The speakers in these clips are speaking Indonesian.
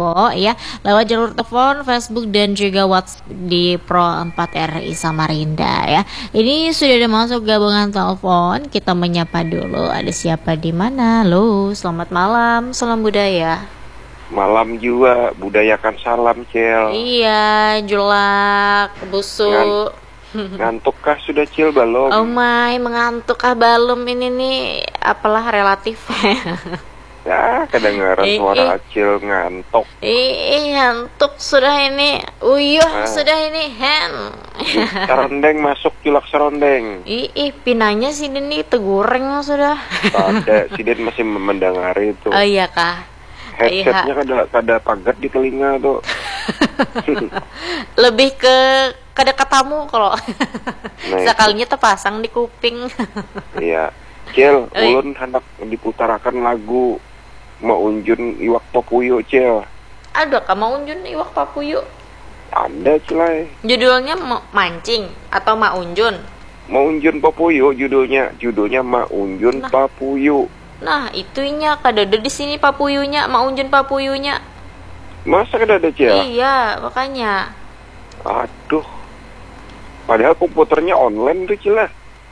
Bo ya, lewat jalur telepon, Facebook dan juga WhatsApp di Pro 4 RI Samarinda ya. Ini sudah ada masuk gabungan telepon, kita menyapa dulu. Ada siapa di mana? Halo, selamat malam, salam budaya. Malam juga, budayakan salam, Cil. Iya, julak, busuk. Ngantuk kah sudah, Cil, belum? Oh my, mengantuk kah belum ini nih? Apalah relatif. Ya, kedengaran suara Cil ngantuk. Ngantuk sudah ini. Uyuh, sudah ini hen. Serondeng masuk, julak serondeng. Pinanya si Dini tegoreng sudah. Ada, si Den masih mendengar itu. Oh iya kah? Headsetnya kada pagat di telinga tuh. Lebih ke dekat tamu kalau sekalinya terpasang di kuping. Iya, Cil, ulun hendak diputarakan lagu Maunjun Iwak Papuyo, Cil. Ada kah Maunjun Iwak Papuyo? Ada, Cilai. Judulnya mancing atau Maunjun? Maunjun Papuyo judulnya Maunjun Papuyo. Nah, itunya kadada di sini papuyunya, Maunjun papuyunya. Masa kadada, Cil? Iya, makanya. Aduh. Padahal komputernya online tuh, Cil.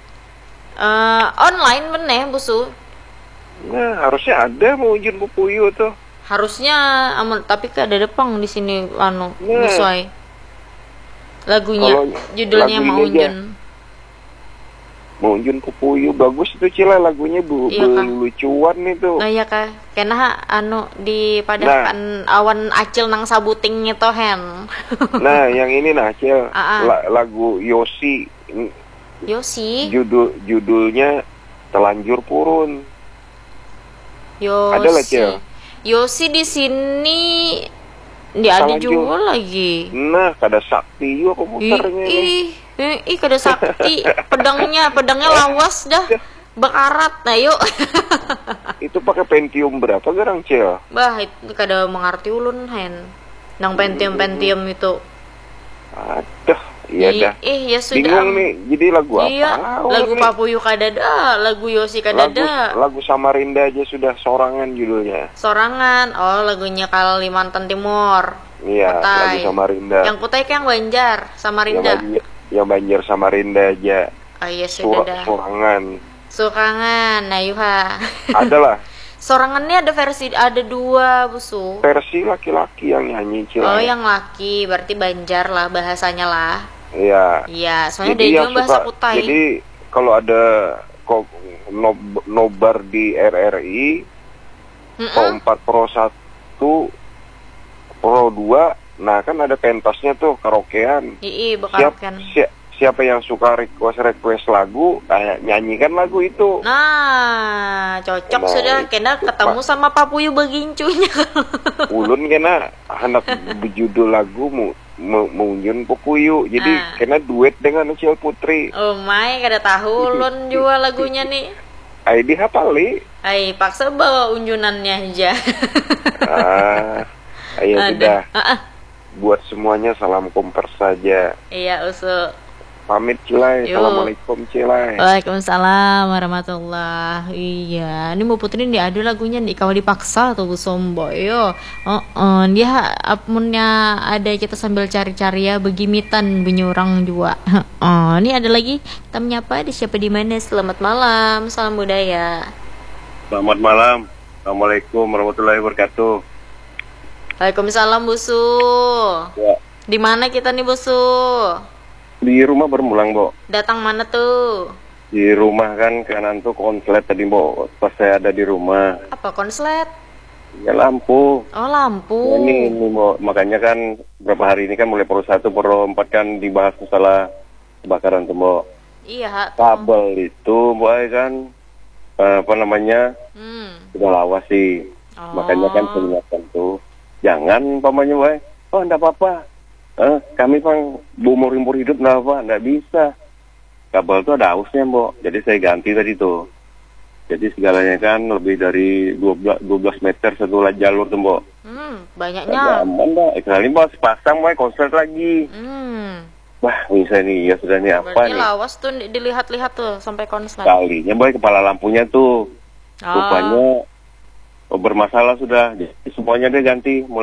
Online bener, busu. Nah, harusnya ada Maunjun Papuyo tuh. Harusnya, tapi kadada pang di sini busuai. Lagunya, judulnya Maunjun. Maunjun Papuyo bagus itu, Cila, lagunya lucuan itu. Nah ya kah, kena dipadahkan awan acil nang sabuting itu hen. Nah yang ini Cil, lagu Yosi. Judulnya Telanjur Purun. Yosi. Ada lah, Cil. Yosi di sini ada juga lagi. Nah, kada sakti juga komputernya. Kada sakti. Pedangnya lawas dah. Bekarat, nah yuk. Itu pakai Pentium berapa garang, Cil? Bah, itu kada mengerti ulun hen. Nang Pentium itu. Aduh, iya dah. Ya sudah. Bingung nih, jadi lagu apa? Iya, lagu Papuyo kadada, lagu Yosi kadada. Lagu Samarinda aja sudah sorangan judulnya. Sorangan, lagunya Kalimantan Timur. Iya, lagu Samarinda. Yang Kutai yang Banjar, Samarinda. Yang Banjar Samarinda aja. Oh iya sudah dah. Sorangan, nah yuha. Ada lah. Sorangannya ada dua, busu. Versi laki-laki yang nyanyi, Cil. Oh, yang laki, berarti Banjar lah bahasanya lah. Iya. Iya, soalnya dia juga bahasa Kutai. Jadi kalau ada nobar di RRI, Pro 4 Pro 1 Pro 2, nah kan ada pentasnya tuh, karaokean. Karaokean. Siapa yang suka request lagu, nyanyikan lagu itu. Nah, cocok sudah kena ketemu sama Papuyo begincunya. Ulun kena hendak berjudul lagu Maunjun Papuyo. Jadi kena duet dengan Cil Putri. Oh my, kada tahu ulun juga lagunya nih. Ai dihafali. Ai paksa bawa unjunannya aja. Ayo sudah. Buat semuanya salam komper saja. Iya, usul. Pamit, Cilai. Assalamualaikum, Cilai. Waalaikumsalam warahmatullah. Iya, ini mau Putri ini ada lagunya nih, kalau dipaksa tuh sombo yo. Dia apunnya ada, kita sambil cari-cari ya, begimitan benyurang juga. Ini ada lagi, kita menyapa di siapa di mana. Selamat malam, salam budaya. Selamat malam. Assalamualaikum warahmatullahi wabarakatuh. Waalaikumsalam, busu. Ya. Di mana kita nih, busu? Di rumah bermulang, Bo. Datang mana tuh? Di rumah kan, kanan tuh konslet tadi, Bo. Pas saya ada di rumah. Apa konslet? Ya lampu. Oh, lampu. Ini Bo. Makanya kan beberapa hari ini kan mulai Pro 1, Pro 4 kan dibahas masalah kebakaran tuh, Bo. Iya. Kabel itu, Bo, kan sudah lawas sih. Makanya kan peringatan tuh. Jangan, pamannya, Bo. Enggak apa-apa. Kami umur hidup nggak bisa. Kabel tuh ada ausnya, Mbok. Jadi saya ganti tadi tuh. Jadi segalanya kan lebih dari 12 meter satu jalur tuh, Mbok. Banyaknya. Aman dah. Kali Mbok sepasang, Mbok, konslet lagi. Wah, bisa nih, ya sudah nih apa berarti nih? Lawas tuh dilihat-lihat tuh sampai konslet. Kalinya, Mbok, kepala lampunya tuh. Rupanya bermasalah sudah. Jadi semuanya dia ganti.